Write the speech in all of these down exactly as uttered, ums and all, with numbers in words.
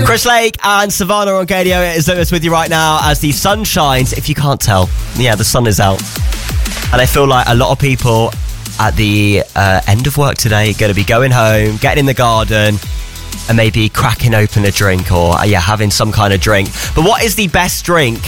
Chris Lake and Savannah on Gadio. It is Lewis with you right now as the sun shines. If you can't tell, yeah, the sun is out. And I feel like a lot of people at the uh, end of work today going to be going home, getting in the garden, and maybe cracking open a drink or, uh, yeah, having some kind of drink. But what is the best drink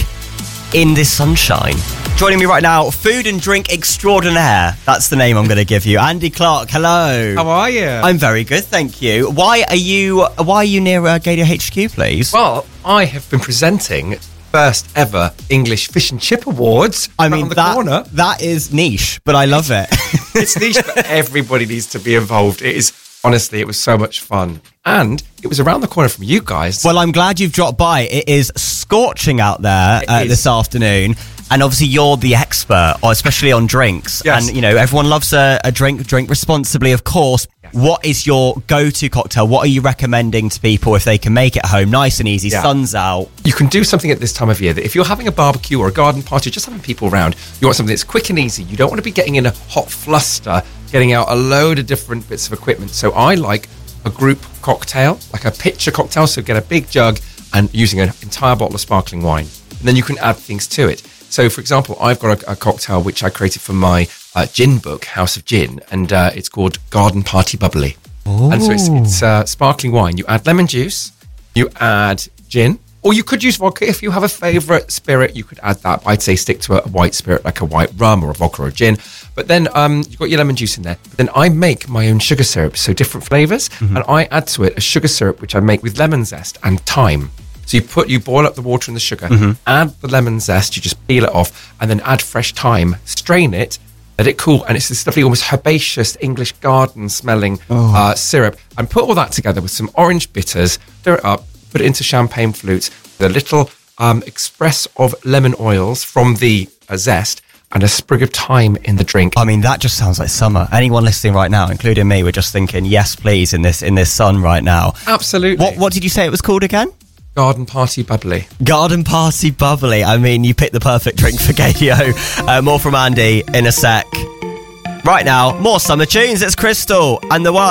in this sunshine? Joining me right now, food and drink extraordinaire. That's the name I'm going to give you. Andy Clark, hello. How are you? I'm very good, thank you. Why are you Why are you near uh, Gadio H Q, please? Well, I have been presenting first ever English Fish and Chip Awards. I mean, the that, corner. that is niche, but I love it. It's niche, but everybody needs to be involved. It is, honestly, it was so much fun. And it was around the corner from you guys. Well, I'm glad you've dropped by. It is scorching out there uh, this afternoon. And obviously you're the expert, or especially on drinks. Yes. And, you know, everyone loves a, a drink, drink responsibly, of course. Yes. What is your go-to cocktail? What are you recommending to people if they can make it home? Nice and easy, Yeah. sun's out. You can do something at this time of year that if you're having a barbecue or a garden party, just having people around, you want something that's quick and easy. You don't want to be getting in a hot fluster, getting out a load of different bits of equipment. So I like a group cocktail, like a pitcher cocktail. So get a big jug and using an entire bottle of sparkling wine. And then you can add things to it. So, for example, I've got a, a cocktail which I created for my uh, gin book, House of Gin, and uh, it's called Garden Party Bubbly. Ooh. And so it's, it's uh, sparkling wine. You add lemon juice, you add gin, or you could use vodka. If you have a favourite spirit, you could add that. I'd say stick to a, a white spirit, like a white rum or a vodka or a gin. But then um, you've got your lemon juice in there. But then I make my own sugar syrup, so different flavours, mm-hmm. and I add to it a sugar syrup which I make with lemon zest and thyme. So you put, you boil up the water and the sugar, mm-hmm. add the lemon zest, you just peel it off, and then add fresh thyme, strain it, let it cool, and it's this lovely, almost herbaceous English garden smelling oh. uh, syrup. And put all that together with some orange bitters, stir it up, put it into champagne flutes with a little um, express of lemon oils from the uh, zest, and a sprig of thyme in the drink. I mean, that just sounds like summer. Anyone listening right now, including me, we're just thinking, yes, please, in this in this sun right now. Absolutely. What What did you say it was called again? Garden Party Bubbly. Garden Party Bubbly. I mean, you picked the perfect drink for Gadio. Uh, more from Andy in a sec. Right now, more summer tunes. It's Crystal and the one.